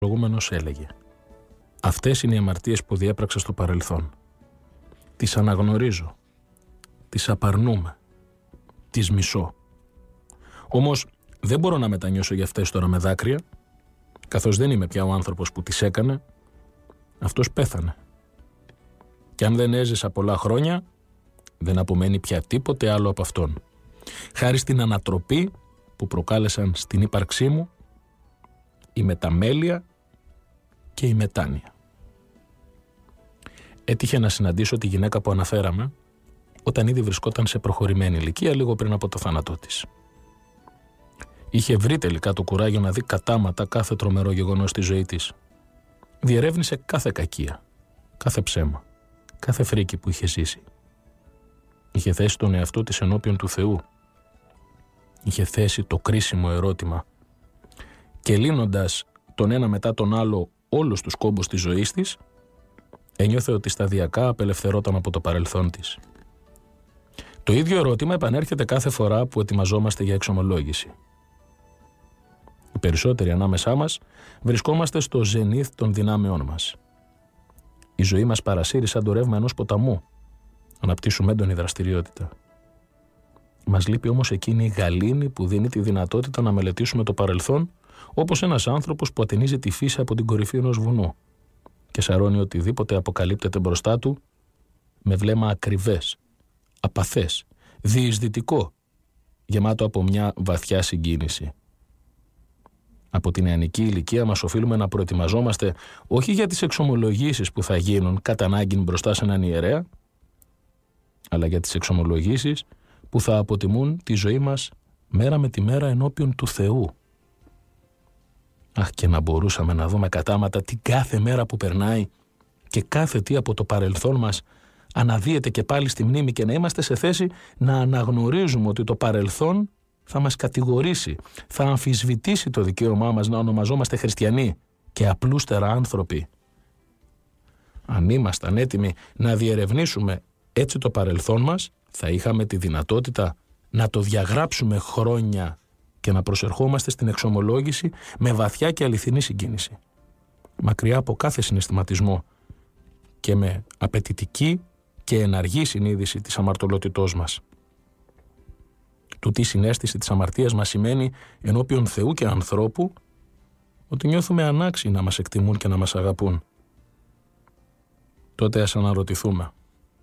προηγούμενος έλεγε: αυτές είναι οι αμαρτίες που διέπραξα στο παρελθόν. Τις αναγνωρίζω, τις απαρνούμε, τις μισώ. Όμως δεν μπορώ να μετανιώσω για αυτές τώρα με δάκρυα, καθώς δεν είμαι πια ο άνθρωπος που τις έκανε. Αυτός πέθανε. Και αν δεν έζησα πολλά χρόνια, δεν απομένει πια τίποτε άλλο από αυτόν. Χάρη στην ανατροπή που προκάλεσαν στην ύπαρξή μου η μεταμέλεια και η μετάνοια. Έτυχε να συναντήσω τη γυναίκα που αναφέραμε όταν ήδη βρισκόταν σε προχωρημένη ηλικία λίγο πριν από το θάνατό της. Είχε βρει τελικά το κουράγιο να δει κατάματα κάθε τρομερό γεγονός στη ζωή της. Διερεύνησε κάθε κακία, κάθε ψέμα, κάθε φρίκη που είχε ζήσει. Είχε θέσει τον εαυτό της ενώπιον του Θεού. Είχε θέσει το κρίσιμο ερώτημα και λύνοντας τον ένα μετά τον άλλο όλους τους κόμπους της ζωής της, ένιωθε ότι σταδιακά απελευθερώταν από το παρελθόν της. Το ίδιο ερώτημα επανέρχεται κάθε φορά που ετοιμαζόμαστε για εξομολόγηση. Οι περισσότεροι ανάμεσά μας βρισκόμαστε στο ζενήθ των δυνάμεών μας. Η ζωή μας παρασύρει σαν το ρεύμα ενός ποταμού. Αναπτύσσουμε έντονη δραστηριότητα. Μας λείπει όμως εκείνη η γαλήνη που δίνει τη δυνατότητα να μελετήσουμε το παρελθόν, όπως ένας άνθρωπος που ατενίζει τη φύση από την κορυφή ενός βουνού και σαρώνει οτιδήποτε αποκαλύπτεται μπροστά του με βλέμμα ακριβές, απαθές, διεισδυτικό, γεμάτο από μια βαθιά συγκίνηση. Από την νεανική ηλικία μας οφείλουμε να προετοιμαζόμαστε όχι για τις εξομολογήσεις που θα γίνουν κατά ανάγκη μπροστά σε έναν ιερέα, αλλά για τις εξομολογήσεις που θα αποτιμούν τη ζωή μας μέρα με τη μέρα ενώπιον του Θεού. Αχ, και να μπορούσαμε να δούμε κατάματα την κάθε μέρα που περνάει και κάθε τι από το παρελθόν μας αναδύεται και πάλι στη μνήμη και να είμαστε σε θέση να αναγνωρίζουμε ότι το παρελθόν θα μας κατηγορήσει, θα αμφισβητήσει το δικαίωμά μας να ονομαζόμαστε χριστιανοί και απλούστερα άνθρωποι. Αν ήμασταν έτοιμοι να διερευνήσουμε έτσι το παρελθόν μας, θα είχαμε τη δυνατότητα να το διαγράψουμε χρόνια και να προσερχόμαστε στην εξομολόγηση με βαθιά και αληθινή συγκίνηση, μακριά από κάθε συναισθηματισμό και με απαιτητική και εναργή συνείδηση της αμαρτωλότητός μας. Τούτη η συναίσθηση της αμαρτίας μας σημαίνει ενώπιον Θεού και ανθρώπου ότι νιώθουμε ανάξιοι να μας εκτιμούν και να μας αγαπούν. Τότε ας αναρωτηθούμε: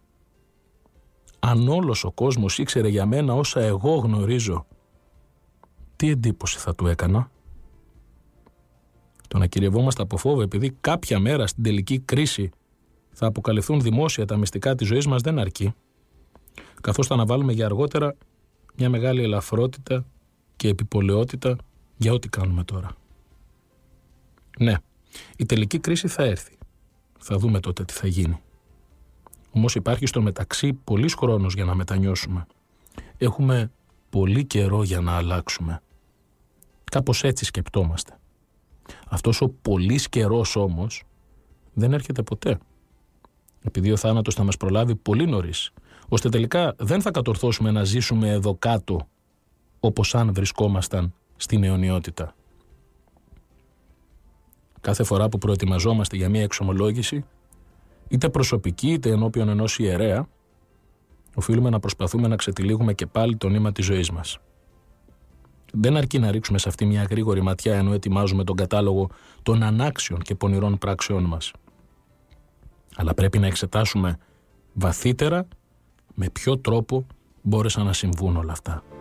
αν όλος ο κόσμος ήξερε για μένα όσα εγώ γνωρίζω, τι εντύπωση θα του έκανα? Το να κυριευόμαστε από φόβο επειδή κάποια μέρα στην τελική κρίση θα αποκαλυφθούν δημόσια τα μυστικά της ζωής μας δεν αρκεί, καθώς θα αναβάλουμε για αργότερα μια μεγάλη ελαφρότητα και επιπολαιότητα για ό,τι κάνουμε τώρα. Ναι, η τελική κρίση θα έρθει. Θα δούμε τότε τι θα γίνει. Όμως υπάρχει στο μεταξύ πολύς χρόνος για να μετανιώσουμε. Έχουμε πολύ καιρό για να αλλάξουμε. Κάπως έτσι σκεπτόμαστε. Αυτός ο πολύς καιρός όμως δεν έρχεται ποτέ. Επειδή ο θάνατος θα μας προλάβει πολύ νωρίς, ώστε τελικά δεν θα κατορθώσουμε να ζήσουμε εδώ κάτω όπως αν βρισκόμασταν στην αιωνιότητα. Κάθε φορά που προετοιμαζόμαστε για μια εξομολόγηση, είτε προσωπική είτε ενώπιον ενός ιερέα, οφείλουμε να προσπαθούμε να ξετυλίγουμε και πάλι το νήμα της ζωής μας. Δεν αρκεί να ρίξουμε σε αυτή μια γρήγορη ματιά ενώ ετοιμάζουμε τον κατάλογο των ανάξιων και πονηρών πράξεών μας. Αλλά πρέπει να εξετάσουμε βαθύτερα με ποιο τρόπο μπόρεσαν να συμβούν όλα αυτά.